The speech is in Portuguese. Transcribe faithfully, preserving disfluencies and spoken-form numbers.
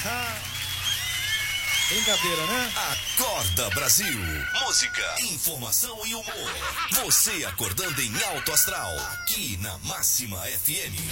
Brincadeira, né? Acorda Brasil. Música, informação e humor. Você acordando em alto astral. Aqui na Máxima F M.